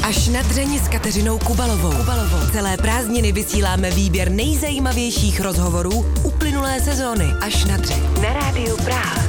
Až na dřeň s Kateřinou Kubalovou. Celé prázdniny vysíláme výběr nejzajímavějších rozhovorů uplynulé sezóny. Až na dřeň. Na rádiu Praha.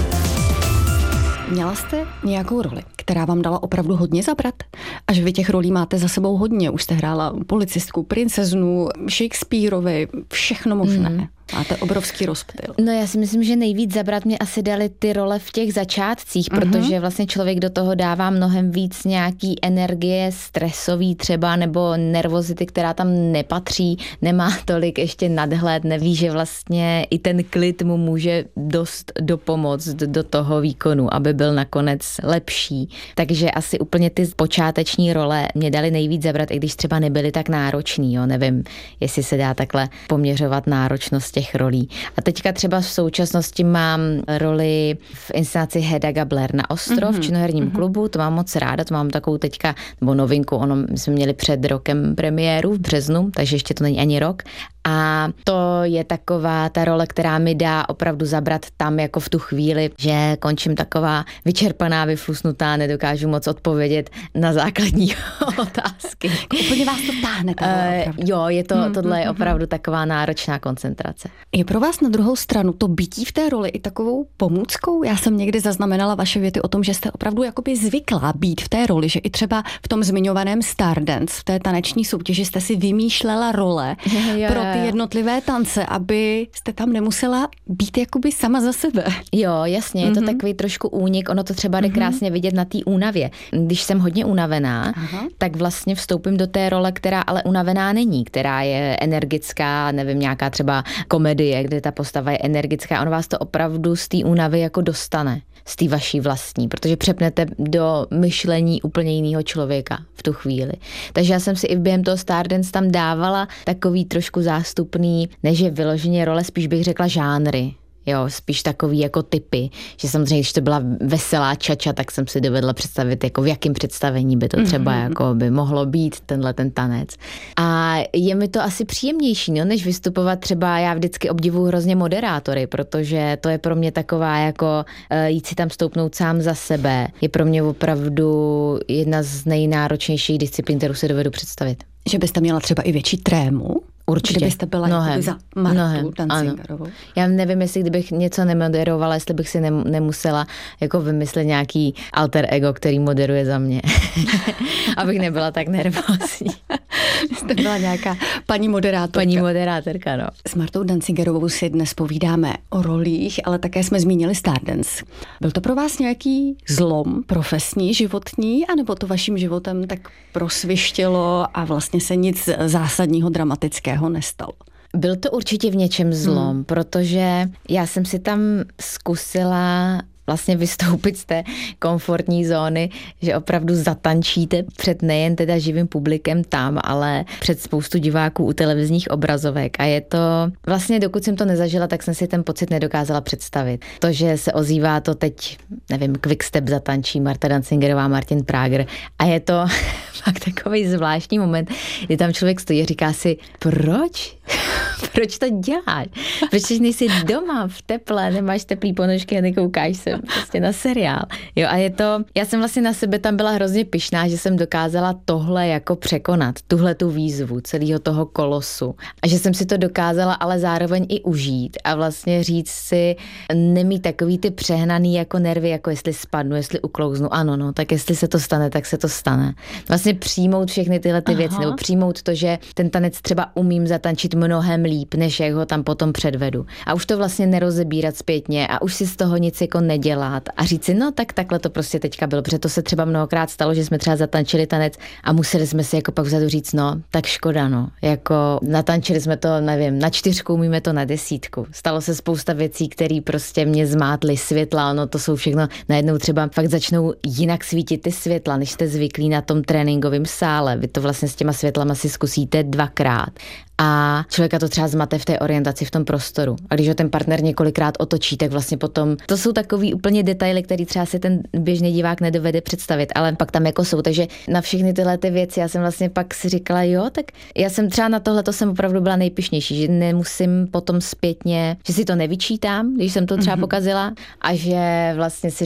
Měla jste nějakou roli, která vám dala opravdu hodně zabrat? Až vy těch rolí máte za sebou hodně. Už jste hrála policistku, princeznu, Shakespeareovi, všechno možné. Máte obrovský rozptyl. No já si myslím, že nejvíc zabrat mě asi dali ty role v těch začátcích, protože vlastně člověk do toho dává mnohem víc nějaký energie stresový třeba, nebo nervozity, která tam nepatří, nemá tolik ještě nadhled, neví, že vlastně i ten klid mu může dost dopomoct do toho výkonu, aby byl nakonec lepší. Takže asi úplně ty počáteční role mě dali nejvíc zabrat, i když třeba nebyly tak náročný, jo, nevím, jestli se dá takhle poměřovat náročnost těch rolí. A teďka třeba v současnosti mám roli v inscenaci Hedda Gabler na Ostrov v činoherním klubu, to mám moc ráda, to mám takovou teďka, nebo novinku, my jsme měli před rokem premiéru v březnu, takže ještě to není ani rok. A to je taková ta role, která mi dá opravdu zabrat tam jako v tu chvíli, že končím taková vyčerpaná, vyflusnutá, nedokážu moc odpovědět na základní otázky. Úplně vás to táhne. Jo, je to, tohle je opravdu taková náročná koncentrace. Je pro vás na druhou stranu to bytí v té roli i takovou pomůckou? Já jsem někdy zaznamenala vaše věty o tom, že jste opravdu jakoby zvyklá být v té roli, že i třeba v tom zmiňovaném Stardance, v té taneční soutěži jste si vymýšlela role pro ty jednotlivé tance, aby jste tam nemusela být jakoby sama za sebe. Jo, jasně, je to takový trošku únik, ono to třeba jde krásně vidět na té únavě. Když jsem hodně unavená, tak vlastně vstoupím do té role, která ale unavená není, která je energická, nevím, nějaká třeba komedie, kde ta postava je energická, on vás to opravdu z té únavy jako dostane, z té vaší vlastní, protože přepnete do myšlení úplně jiného člověka v tu chvíli. Takže já jsem si i během toho Stardance tam dávala takový trošku zástupný, než je vyloženě role, spíš bych řekla žánry. Jo, spíš takový jako typy, že samozřejmě, když to byla veselá čača, tak jsem si dovedla představit, jako v jakém představení by to třeba jako by mohlo být ten tanec. A je mi to asi příjemnější, no, než vystupovat třeba, já vždycky obdivuju hrozně moderátory, protože to je pro mě taková jako jít si tam stoupnout sám za sebe. Je pro mě opravdu jedna z nejnáročnějších disciplín, kterou si dovedu představit. Že byste měla třeba i větší trému? Určitě. Kdybyste byla za Martu Dancingerovou. Já nevím, jestli kdybych něco nemoderovala, jestli bych si nemusela jako vymyslet nějaký alter ego, který moderuje za mě. Abych nebyla tak nervózní. Jste byla nějaká paní moderátorka. Paní moderátorka, no. S Martou Dancingerovou si dnes povídáme o rolích, ale také jsme zmínili Stardance. Byl to pro vás nějaký zlom profesní, životní, anebo to vaším životem tak prosvištělo a vlastně se nic zásadního, dramatického nestalo? Byl to určitě v něčem zlom, protože já jsem si tam zkusila vlastně vystoupit z té komfortní zóny, že opravdu zatančíte před nejen teda živým publikem tam, ale před spoustu diváků u televizních obrazovek. A je to, vlastně dokud jsem to nezažila, tak jsem si ten pocit nedokázala představit. To, že se ozývá to teď, nevím, Quickstep zatančí Marta Dancingerová, Martin Prager a je to fakt takový zvláštní moment, kdy tam člověk stojí a říká si, proč? Proč to děláš? Proč nejsi doma v teple, nemáš teplý ponožky a nekoukáš se prostě na seriál. Jo, a je to, já jsem vlastně na sebe tam byla hrozně pyšná, že jsem dokázala tohle jako překonat, tuhle tu výzvu celého toho kolosu. A že jsem si to dokázala ale zároveň i užít a vlastně říct si, nemít takový ty přehnaný jako nervy, jako jestli spadnu, jestli uklouznu. Ano, no, tak jestli se to stane, tak se to stane. Vlastně přijmout všechny tyhle ty věci, nebo přijmout to, že ten tanec třeba umím zatančit mnohem líp, než jak ho tam potom předvedu. A už to vlastně nerozebírat zpětně a už si z toho nic jako nedělat a říct si, no tak takhle to prostě teďka bylo, protože to se třeba mnohokrát stalo, že jsme třeba zatančili tanec a museli jsme si jako pak vzadu říct, no tak škoda, no, jako natančili jsme to, nevím, na 4, umíme to na 10. Stalo se spousta věcí, které prostě mě zmátly, světla, no to jsou všechno, najednou třeba fakt začnou jinak svítit ty světla, než jste zvyklí na tom tréninkovém sále. Vy to vlastně s těma světlama si zkusíte 2krát. A člověka to třeba zmate v té orientaci v tom prostoru. A když ho ten partner několikrát otočí, tak vlastně potom, to jsou takový úplně detaily, který třeba si ten běžný divák nedovede představit, ale pak tam jako jsou. Takže na všechny tyhle ty věci já jsem vlastně pak si říkala, jo, tak já jsem třeba na tohle to jsem opravdu byla nejpyšnější, že nemusím potom zpětně, že si to nevyčítám, když jsem to třeba pokazila a že vlastně si